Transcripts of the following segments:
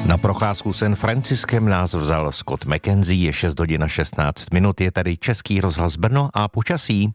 Na procházku San Franciskem nás vzal Scott McKenzie, je 6 hodin a 16 minut, je tady Český rozhlas Brno a počasí.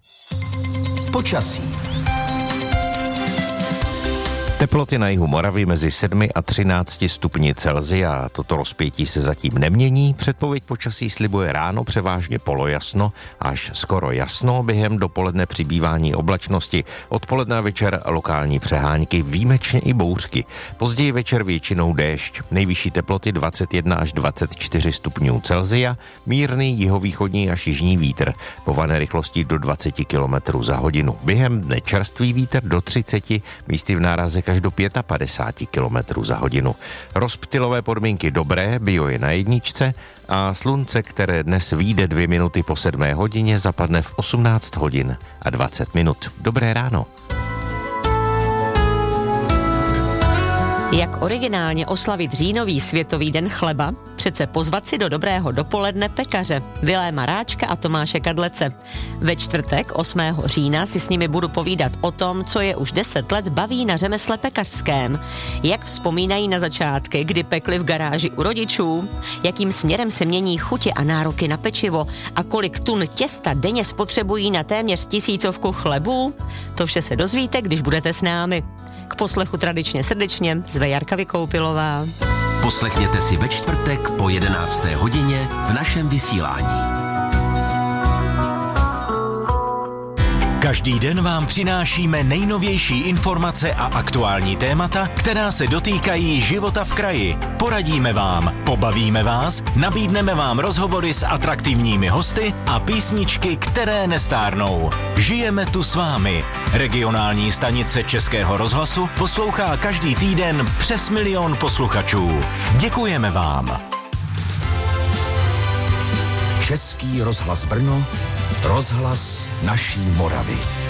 Teploty na jihu Moravy mezi 7 a 13 stupni Celsia. Toto rozpětí se zatím nemění. Předpověď počasí slibuje ráno převážně polojasno až skoro jasno, během dopoledne přibývání oblačnosti. Odpoledne a večer lokální přehánky, výjimečně i bouřky. Později večer většinou déšť. Nejvyšší teploty 21 až 24 stupňů Celsia, mírný jihovýchodní až jižní vítr. Pované rychlostí do 20 km za hodinu. Během dne čerstvý vítr do 30, místy v nárazech až do 55 km za hodinu. Rozptylové podmínky dobré, bio je na jedničce a slunce, které dnes vyjde 2 minuty po 7 hodině, zapadne v 18 hodin a 20 minut. Dobré ráno. Jak originálně oslavit říjnový světový den chleba? Přece pozvat si do dobrého dopoledne pekaře Viléma Ráčka a Tomáše Kadlece. Ve čtvrtek 8. října si s nimi budu povídat o tom, co je už 10 let baví na řemesle pekařském. Jak vzpomínají na začátky, kdy pekli v garáži u rodičů, jakým směrem se mění chutě a nároky na pečivo a kolik tun těsta denně spotřebují na téměř 1000 chlebů. To vše se dozvíte, když budete s námi. K poslechu tradičně srdečně zve Jarka Vykoupilová. Poslechněte si ve čtvrtek po 11. hodině v našem vysílání. Každý den vám přinášíme nejnovější informace a aktuální témata, která se dotýkají života v kraji. Poradíme vám, pobavíme vás, nabídneme vám rozhovory s atraktivními hosty a písničky, které nestárnou. Žijeme tu s vámi. Regionální stanice Českého rozhlasu poslouchá každý týden přes 1 000 000 posluchačů. Děkujeme vám. Český rozhlas Brno, rozhlas naší Moravy.